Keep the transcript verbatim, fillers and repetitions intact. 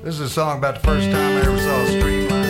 This is a song about the first time I ever saw a streamline.